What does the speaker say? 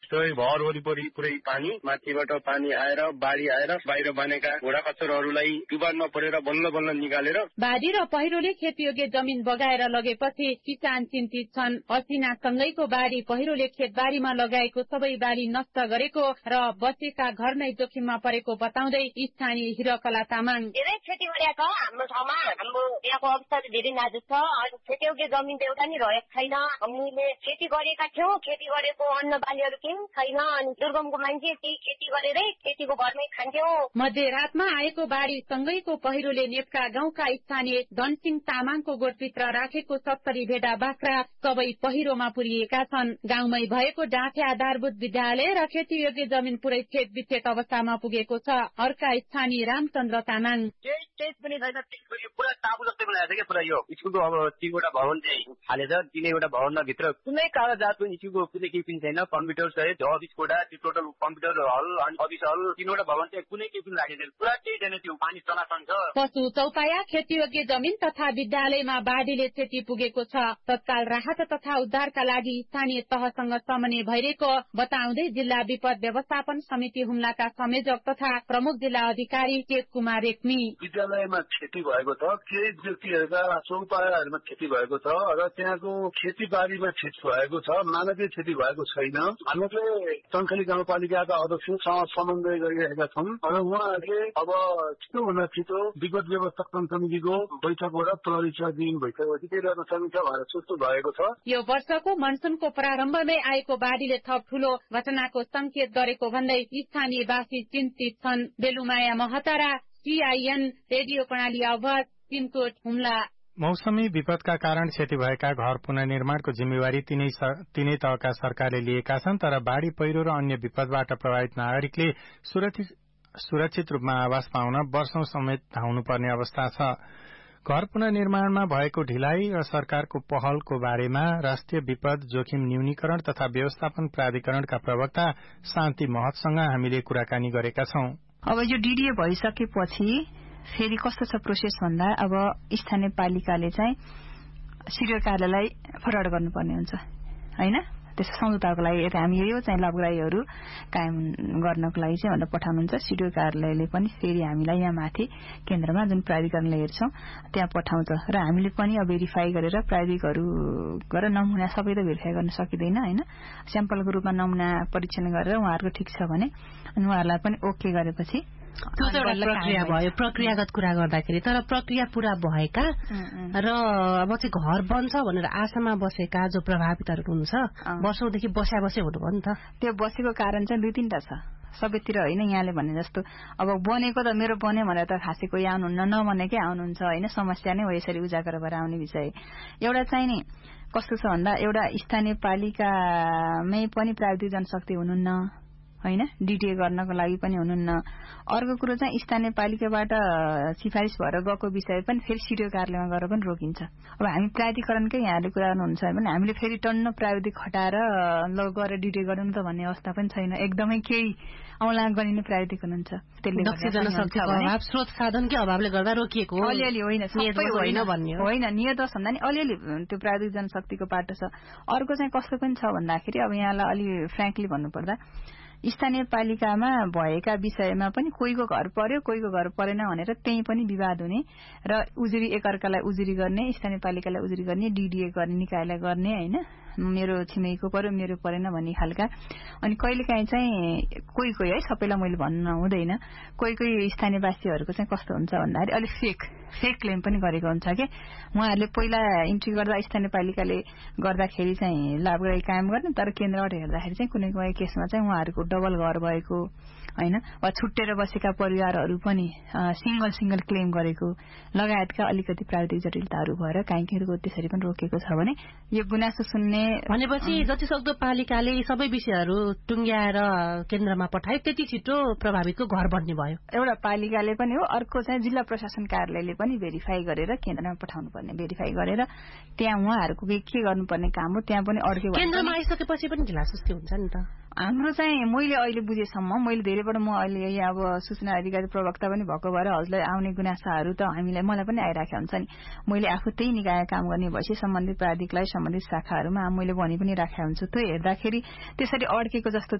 भर वरिपरि पुरै पानी, माथिबाट पानी आएर बाढी आएर बाहिर बनेका घोडा खच्चरहरूलाई डुबानमा परेर बल्ल बल्ल निकालेर। बाढी र पहिरोले खेतयोग्य जमिन बगाएर लगेपछि किसान चिन्तित छन्। असिना सँगैको बाढी पहिरोले खेतबारीमा लगाएको सबै बाली नष्ट गरेको र बसेका घर नै जोखिममा परेको बताउँदै स्थानीय हिरकला तामाङ, धेरै खेती गरेका हाम्रो ठाउँमा हाम्रो यहाँको अवस्था धेरै नाजुक छ। खेतीयोग्य जमिन त एउटा नि रहेको छैन। हामीले खेती गरेका थियौँ, खेती गरेको अन्न बालीहरू केही छैन। अनि दुर्गमको मान्छे त्यही खेती गरेरै खेतीको घरमै खान्थ्यौँ। मध्यरातमा आएको बाढी सँगैको पहिरोले नेप्का गाउँका स्थानीय धनसिंह तामाङको गोठभित्र राखेको 70 भेडा बाख्रा सबै पहिरोमा पुरिएका छन्। गाउँमै भएको डाँठे आधारभूत विद्यालय र खेतीयोग्य जमिन पुरै खेत विच्छेद अवस्थामा पुगेको छ। अर्का स्थानीय रामचन्द्र तामाङ, केही पनि छैन, पुरा टापु जस्तै बनाएको छ क्या। पुरा यो स्कुलको अब 3वटा भवन चाहिँ हालेछ। 3वटा भवनमा भित्र कुनै कागजात पनि स्कुलको कुनै केही पनि छैन। कम्प्युटर सहित 24 वटा टोटल कम्प्युटर हल अनि अफिस हल 3वटा भवन चाहिँ कुनै केही पनि लागेको छैन। पुरा केही छैन, त्यो पानी चलाचल छ। पशु चौपाया, खेतीयोग्य जमिन तथा विद्यालयमा बाढीले क्षति पुगेको छ। तत्काल राहत तथा उद्धारका लागि स्थानीय तहसँग समन्वय भइरहेको बताउँदै जिल्ला विपद व्यवस्थापन समिति हुम्लाका संयोजक तथा प्रमुख जिल्ला अधिकारी केश कुमार रेग्मी, विद्यालयमा क्षति भएको छ, केही व्यक्तिहरूका चौपायाहरूमा क्षति भएको छ र त्यहाँको खेतीबारीमा क्षति भएको छ। मानवीय क्षति भएको छैन। हामीले चङ्खली गाउँपालिकाका अध्यक्षसँग समन्वय गरिरहेका छौँ र उहाँहरूले अब छिटोभन्दा छिटो विपद व्यवस्थापन समितिको बैठकबाट प्रहरीका दिन भइसकेपछि त्यही समीक्षा भएर सुस्तु भएको छ। यो वर्षको मनसुनको प्रारम्भमै आएको बाढीले थप ठूलो घटनाको संकेत गरेको भन्दै स्थानीयवासी चिन्तित छन्। बेलुमाया महतारा, CIN रेडियो प्रणाली आवाज, सिमकोट, हुम्ला। मौसमी विपदका कारण क्षति भएका घर पुनर्निर्माणको जिम्मेवारी तीनै तहका सरकारले लिएका छन्। तर बाढी पहिरो र अन्य विपदबाट प्रभावित नागरिकले सुरक्षित रूपमा आवास पाउन वर्षौं समेत धाउनुपर्ने अवस्था छ। घर पुनर्निर्माणमा भएको ढिलाइ र सरकारको पहलको बारेमा राष्ट्रिय विपद जोखिम न्यूनीकरण तथा व्यवस्थापन प्राधिकरणका प्रवक्ता शान्ति महतसँग हामीले कुराकानी गरेका छौं। अब यो DDA भइसकेपछि फेरि कस्तो छ प्रोसेस भन्दा अब स्थानीय पालिकाले चाहिँ सिडिओ कार्यालयलाई फरवार्ड गर्नुपर्ने हुन्छ हैन। त्यसो सम्झौताको लागि हामी यो चाहिँ लाभग्राहीहरू कायम गर्नको लागि चाहिँ भनेर पठाउनुहुन्छ। सिडिओ कार्यालयले पनि फेरि हामीलाई यहाँ माथि केन्द्रमा जुन प्राधिकरणले हेर्छौं त्यहाँ पठाउँछ र हामीले पनि अब भेरिफाई गरेर प्राविधिकहरू गरेर नमुना सबै त भेरिफाई गर्न सकिँदैन हैन। स्याम्पलको रूपमा नमुना परीक्षण गरेर उहाँहरूको ठिक छ भने अनि उहाँहरूलाई पनि ओके गरेपछि त्यो त एउटा प्रक्रिया भयो, प्रक्रियागत कुरा गर्दाखेरि। तर प्रक्रिया पूरा भएका र अब चाहिँ घर बन्छ भनेर आशामा बसेका जो प्रभावितहरू हुनुहुन्छ वर्षौंदेखि बस्या हुनुभयो नि त। त्यो बसेको कारण चाहिँ 2-3टा छ सबैतिर हैन। यहाँले भने जस्तो अब बनेको त मेरो बन्यो भनेर त खासै कोही आउनुहुन्न, नबनेकै आउनुहुन्छ हैन। समस्या नै हो यसरी उजागर भएर आउने विषय। एउटा चाहिँ नि कस्तो छ भन्दा एउटा स्थानीय पालिकामै पनि प्राविधिक जनशक्ति हुनुहुन्न हैन, DDA गर्नको लागि पनि हुनुहुन्न। अर्को कुरो चाहिँ स्थानीय पालिकाबाट सिफारिस भएर गएको विषय पनि फेरि सिडिओ कार्यालयमा गएर पनि रोकिन्छ। अब हामी प्राधिकरणकै यहाँले कुरा गर्नुहुन्छ भने हामीले फेरि टन्न प्राविधिक हटाएर ल गएर DDA गर्नु त भन्ने अवस्था पनि छैन। एकदमै केही औँला गरिने प्राविधिक हुनुहुन्छ। त्यसले दक्ष जनशक्तिको अभाव, स्रोत साधनकै अभावले गर्दा रोकिएको हो। अलिअलि होइन, सबै होइन भन्ने होइन। नियत भन्दा नि अलिअलि त्यो प्राविधिक जनशक्तिको पाटो छ। अर्को चाहिँ कस्तो पनि छ भन्दाखेरि अब यहाँलाई अलि फ्र्याङ्कली भन्नुपर्दा स्थानीय पालिकामा भएका विषयमा पनि कोहीको घर पर्यो कोहीको घर परेन भनेर त्यही पनि विवाद हुने र उजुरी एकअर्कालाई उजुरी गर्ने, स्थानीय पालिकालाई उजुरी गर्ने, DDA गर्ने, निकायलाई गर्ने हैन। मेरो छिमेकीको पर्यो मेरो परेन भन्ने खालका। अनि कहिलेकाहीँ चाहिँ कोही है सबैलाई मैले भन्नु हुँदैन, कोही स्थानीयवासीहरूको चाहिँ कस्तो हुन्छ भन्दाखेरि अलिक फेक क्लेम पनि गरेको हुन्छ के। उहाँहरूले पहिला इन्ट्री गर्दा स्थानीय पालिकाले गर्दाखेरि चाहिँ लाभग्राही कायम गर्ने, तर केन्द्रबाट हेर्दाखेरि चाहिँ कुनै केसमा चाहिँ उहाँहरूको डबल घर भएको हैन वा छुट्टेर बसेका परिवारहरू पनि सिंगल क्लेम गरेको लगायतका अलिकति प्राविधिक जटिलताहरू भएर काहीँको त्यसरी पनि रोकेको छ भने यो गुनासो सुन्ने भनेपछि जति सक्दो पालिकाले सबै विषयहरू टुङ्ग्याएर केन्द्रमा पठाए त्यति छिटो प्रभावितको घर बन्ने भयो। एउटा पालिकाले पनि हो, अर्को चाहिँ जिल्ला प्रशासन कार्यालयले पनि भेरिफाई गरेर केन्द्रमा पठाउनु पर्ने, भेरिफाई गरेर त्यहाँ उहाँहरूको के गर्नुपर्ने काम हो त्यहाँ पनि अड्क्यो। केन्द्रमा आइसकेपछि पनि ढिलासुस्ती हुन्छ नि त। हाम्रो चाहिँ मैले अहिले बुझेसम्म मैले धेरैबाट म अहिले अब सूचना अधिकारी प्रवक्ता पनि भएको भएर हजुरलाई आउने गुनासाहरू त मलाई पनि आइराखेको हुन्छ नि। मैले आफू त्यही निकाय काम गर्ने भएपछि सम्बन्धित प्राधिकलाई सम्बन्धित शाखाहरूमा मैले भनि पनि राखेको हुन्छु। त्यो हेर्दाखेरि त्यसरी अड्केको जस्तो